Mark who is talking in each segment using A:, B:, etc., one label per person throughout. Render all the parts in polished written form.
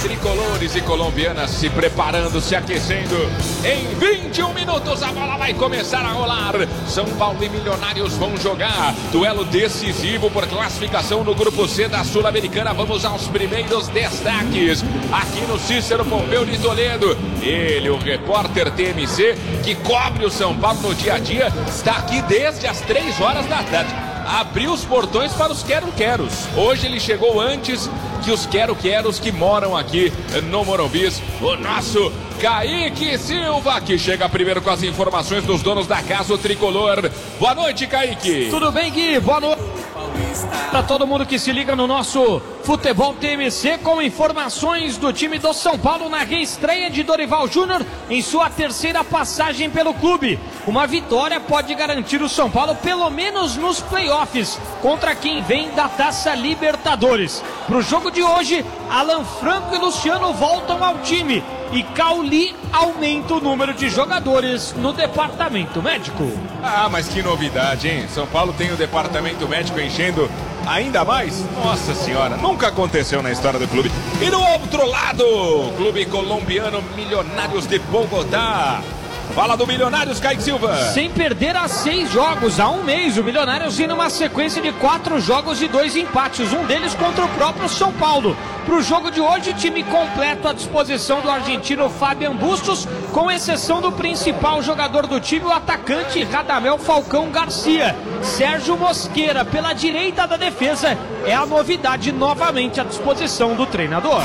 A: tricolores e colombianas se preparando, se aquecendo. Em 21 minutos a bola vai começar a rolar. São Paulo e Milionários vão jogar. Duelo decisivo por classificação no grupo C da Sul-Americana. Vamos aos primeiros destaques. Aqui no Cícero Pompeu de Toledo. Ele, o repórter TMC, que cobre o São Paulo no dia a dia, está aqui desde as 3 horas da tarde. Abriu os portões para os quero-queros. Hoje ele chegou antes que os quero-queros que moram aqui no Morumbi. O nosso Kaique Silva, que chega primeiro com as informações dos donos da casa, o Tricolor. Boa noite, Kaique.
B: Tudo bem, Gui? Boa noite para todo mundo que se liga no nosso Futebol TMC com informações do time do São Paulo na reestreia de Dorival Júnior em sua terceira passagem pelo clube. Uma vitória pode garantir o São Paulo pelo menos nos playoffs contra quem vem da Taça Libertadores. Para o jogo de hoje, Alan Franco e Luciano voltam ao time e Cauli aumenta o número de jogadores no departamento médico.
A: Ah, mas que novidade, hein? São Paulo tem o departamento médico enchendo ainda mais? Nossa senhora, nunca aconteceu na história do clube. E do outro lado, clube colombiano Milionários de Bogotá. Fala do Milionários, Kaique Silva.
B: Sem perder há 6 jogos, há um mês, o Milionários vem numa sequência de 4 jogos e 2 empates, um deles contra o próprio São Paulo. Para o jogo de hoje, time completo à disposição do argentino Fabian Bustos, com exceção do principal jogador do time, o atacante Radamel Falcão Garcia. Sérgio Mosqueira, pela direita da defesa, é a novidade novamente à disposição do treinador.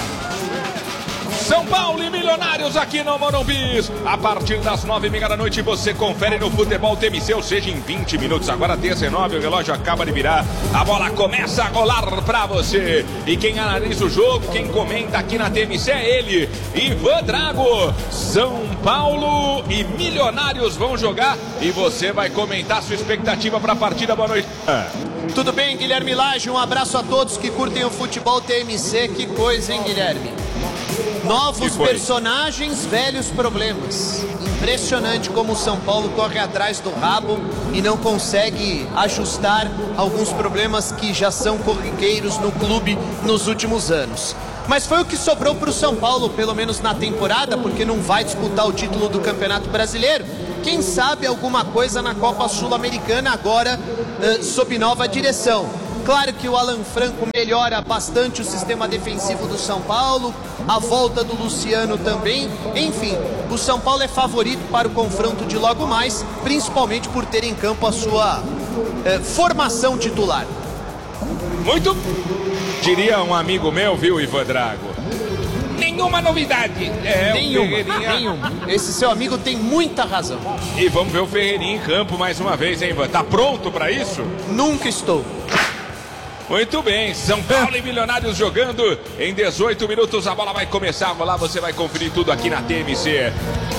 A: São Paulo e Milionários aqui no Morumbi. A partir das 9h30 da noite você confere no Futebol TMC, ou seja, em 20 minutos. Agora 19, o relógio acaba de virar. A bola começa a rolar pra você. E quem analisa o jogo, quem comenta aqui na TMC é ele, Ivan Drago. São Paulo e Milionários vão jogar e você vai comentar sua expectativa pra partida. Boa noite.
C: Tudo bem, Guilherme Lage? Um abraço a todos que curtem o Futebol TMC. Que coisa, hein, Guilherme? Novos personagens, velhos problemas. Impressionante como o São Paulo corre atrás do rabo e não consegue ajustar alguns problemas que já são corriqueiros no clube nos últimos anos. Mas foi o que sobrou para o São Paulo, pelo menos na temporada, porque não vai disputar o título do Campeonato Brasileiro. Quem sabe alguma coisa na Copa Sul-Americana agora sob nova direção. Claro que o Alan Franco melhora bastante o sistema defensivo do São Paulo, a volta do Luciano também. Enfim, o São Paulo é favorito para o confronto de logo mais, principalmente por ter em campo a sua formação titular.
A: Muito, diria um amigo meu, viu, Ivan Drago? Nenhuma novidade.
C: Nenhuma. Esse seu amigo tem muita razão.
A: E vamos ver o Ferreirinha em campo mais uma vez, hein, Ivan? Tá pronto para isso?
C: Nunca estou.
A: Muito bem, São Paulo e Milionários jogando. Em 18 minutos a bola vai começar a rolar. Você vai conferir tudo aqui na TMC.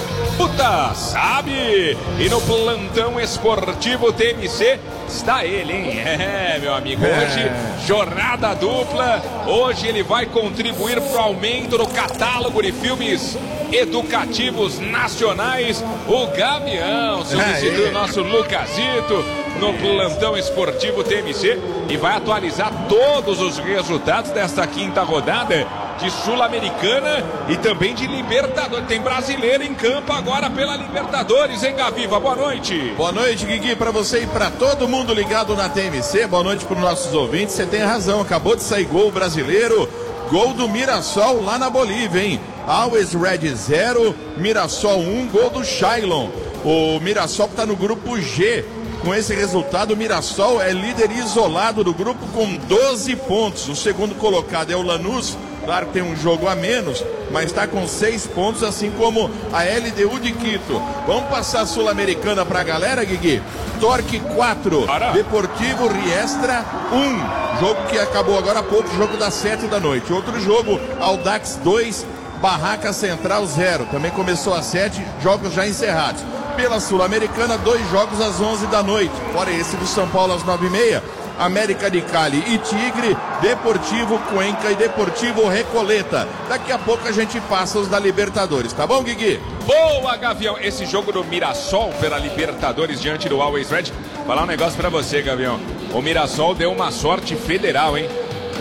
A: Puta, sabe? E no plantão esportivo TMC está ele, hein? É, meu amigo, hoje jornada dupla. Hoje ele vai contribuir para o aumento do catálogo de filmes educativos nacionais. O Gavião substitui o nosso Lucasito no plantão esportivo TMC e vai atualizar todos os resultados desta quinta rodada de Sul-Americana e também de Libertadores. Tem brasileiro em campo agora pela Libertadores, hein, Gaviva? Boa noite.
D: Boa noite, Guigui, para você e para todo mundo ligado na TMC. Boa noite para os nossos ouvintes. Você tem razão, acabou de sair gol brasileiro, gol do Mirassol lá na Bolívia, hein? Always Red 0, Mirassol 1, gol do Shailon. O Mirassol está no grupo G. Com esse resultado, o Mirassol é líder isolado do grupo com 12 pontos. O segundo colocado é o Lanús. Claro que tem um jogo a menos, mas está com 6 pontos, assim como a LDU de Quito. Vamos passar a Sul-Americana para a galera, Guigui? Torque 4, Deportivo Riestra 1. Jogo que acabou agora há pouco, jogo das 7 da noite. Outro jogo, Audax 2, Barraca Central 0. Também começou às 7, jogos já encerrados. Pela Sul-Americana, 2 jogos às 11 da noite. Fora esse do São Paulo às 9h30. América de Cali e Tigre, Deportivo Cuenca e Deportivo Recoleta. Daqui a pouco a gente passa os da Libertadores, tá bom, Guigui?
A: Boa, Gavião. Esse jogo do Mirassol pela Libertadores diante do Always Red. Falar um negócio pra você, Gavião. O Mirassol deu uma sorte federal, hein?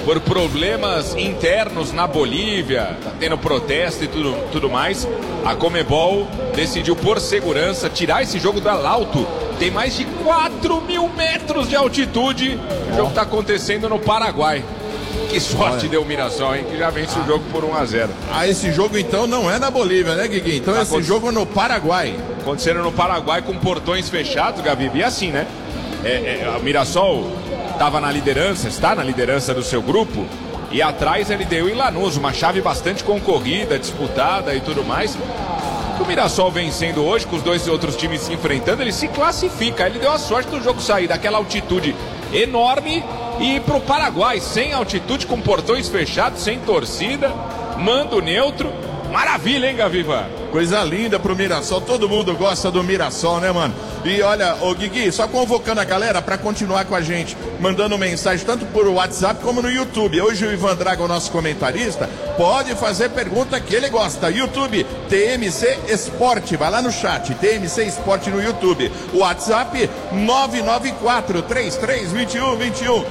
A: por problemas internos na Bolívia, tá tendo protesto e tudo mais, a Conmebol decidiu, por segurança, tirar esse jogo do alto. Tem mais de 4.000 metros de altitude. O jogo está acontecendo no Paraguai. Que sorte deu o Mirassol, hein? Que já vence o jogo por 1-0.
D: Esse jogo então não é na Bolívia, né, Guigui? Então esse jogo é no Paraguai.
A: Acontecendo no Paraguai com portões fechados, Gabi. E assim, né? O Mirassol estava na liderança, está na liderança do seu grupo. E atrás ele deu em Lanús, uma chave bastante concorrida, disputada e tudo mais. O Mirassol vencendo hoje, com os dois outros times se enfrentando, ele se classifica. Ele deu a sorte do jogo sair daquela altitude enorme e ir pro Paraguai, sem altitude, com portões fechados, sem torcida, mando neutro. Maravilha, hein, Gaviva?
D: Coisa linda pro Mirassol, todo mundo gosta do Mirassol, né, mano? E olha, ô Guigui, só convocando a galera pra continuar com a gente, mandando mensagem tanto por WhatsApp como no YouTube. Hoje o Ivan Drago, nosso comentarista, pode fazer pergunta que ele gosta. YouTube, TMC Esporte, vai lá no chat, TMC Esporte no YouTube. WhatsApp 994-332121,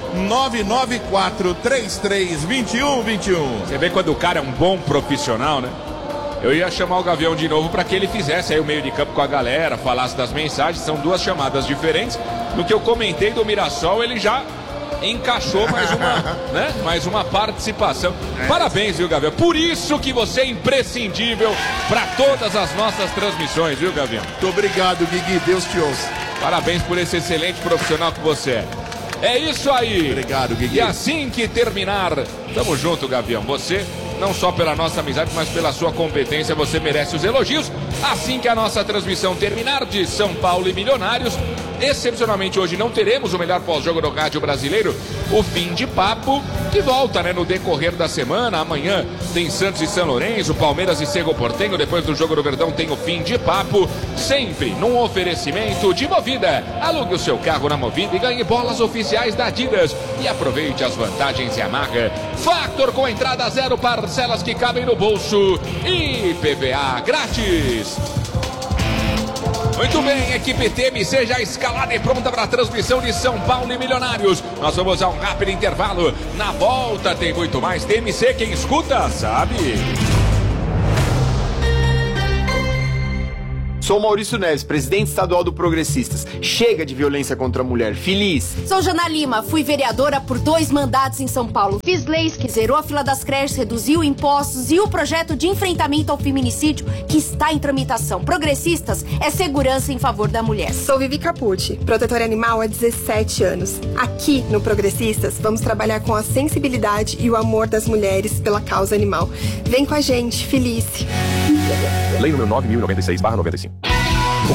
D: 994-332121.
A: Você vê quando o cara é um bom profissional, né? Eu ia chamar o Gavião de novo para que ele fizesse aí o meio de campo com a galera, falasse das mensagens. São duas chamadas diferentes. No que eu comentei do Mirassol, ele já encaixou mais uma participação. Parabéns, viu, Gavião? Por isso que você é imprescindível para todas as nossas transmissões, viu, Gavião?
D: Muito obrigado, Guigui. Deus te ouça.
A: Parabéns por esse excelente profissional que você é. É isso aí.
D: Obrigado, Guigui.
A: E assim que terminar, tamo junto, Gavião. Você, não só pela nossa amizade, mas pela sua competência, você merece os elogios. Assim que a nossa transmissão terminar de São Paulo e Milionários, excepcionalmente hoje não teremos o melhor pós-jogo do rádio brasileiro, o Fim de Papo, que volta, né, no decorrer da semana. Amanhã tem Santos e São Lourenço, Palmeiras e Cerro Porteño. Depois do Jogo do Verdão tem o Fim de Papo, sempre num oferecimento de Movida. Alugue o seu carro na Movida e ganhe bolas oficiais da Adidas. E aproveite as vantagens e amarra. Factor com entrada zero, parcelas que cabem no bolso e PVA grátis. Muito bem, equipe TMC já escalada e pronta para a transmissão de São Paulo e Milionários. Nós vamos a um rápido intervalo. Na volta tem muito mais TMC. Quem escuta sabe.
E: Sou Maurício Neves, presidente estadual do Progressistas. Chega de violência contra a mulher. Feliz.
F: Sou Jana Lima, fui vereadora por 2 mandatos em São Paulo. Fiz leis que zerou a fila das creches, reduziu impostos e o projeto de enfrentamento ao feminicídio que está em tramitação. Progressistas é segurança em favor da mulher.
G: Sou Vivi Capucci, protetora animal há 17 anos. Aqui no Progressistas vamos trabalhar com a sensibilidade e o amor das mulheres pela causa animal. Vem com a gente, Felice.
H: Lei número 9.096/95.